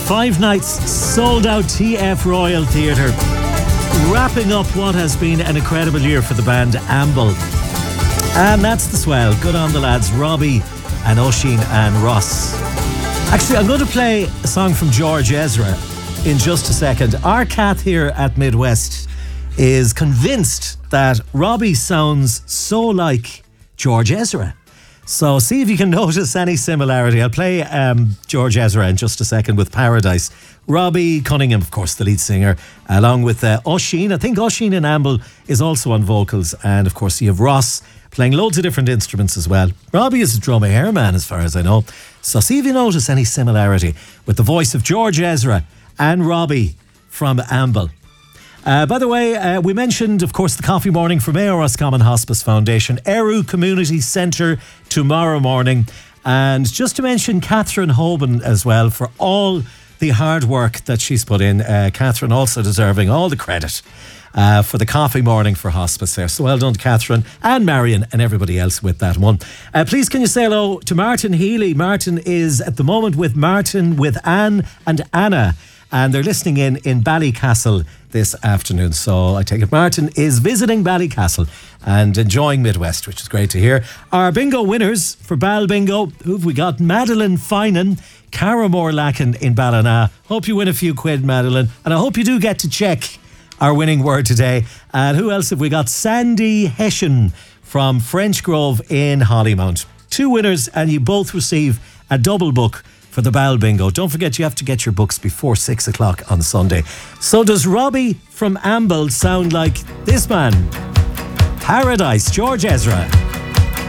5 nights sold out TF Royal Theatre, wrapping up what has been an incredible year for the band Amble. And that's the swell. Good on the lads, Robbie and Oisín and Ross. Actually, I'm going to play a song from George Ezra in just a second. Our Kath here at Midwest is convinced that Robbie sounds so like George Ezra. So see if you can notice any similarity. I'll play George Ezra in just a second with Paradise. Robbie Cunningham, of course, the lead singer, along with Oisín. I think Oisín in Amble is also on vocals. And of course, you have Ross playing loads of different instruments as well. Robbie is a drummer hairman, as far as I know. So see if you notice any similarity with the voice of George Ezra and Robbie from Amble. By the way, we mentioned, of course, the coffee morning from AR Roscommon Hospice Foundation, Eru Community Centre tomorrow morning. And just to mention Catherine Hoban as well for all the hard work that she's put in. Catherine also deserving all the credit for the coffee morning for hospice there. So well done to Catherine and Marion and everybody else with that one. Please can you say hello to Martin Healy. Martin is at the moment with Anne and Anna. And they're listening in Ballycastle this afternoon. So I take it Martin is visiting Ballycastle and enjoying Midwest, which is great to hear. Our bingo winners for Bal Bingo, who've we got? Madeline Finan, Cara Morlacken in Ballina. Hope you win a few quid, Madeline. And I hope you do get to check our winning word today. And who else have we got? Sandy Hessian from French Grove in Hollymount. 2 winners, and you both receive a double book for the Bal Bingo. Don't forget you have to get your books before 6 o'clock on Sunday. So does Robbie from Amble sound like this man? Paradise, George Ezra.